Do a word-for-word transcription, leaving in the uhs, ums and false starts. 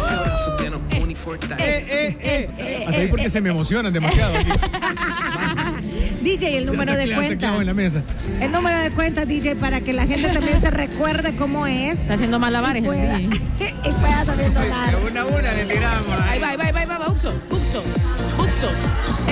Eh, eh, eh, eh. Hasta ahí porque se me emocionan demasiado aquí. D J, el número de cuenta. En la mesa. El número de cuenta, D J, para que la gente también se recuerde cómo es. Está haciendo malabares y pueda, el D J. y pueda también donar. Una a una,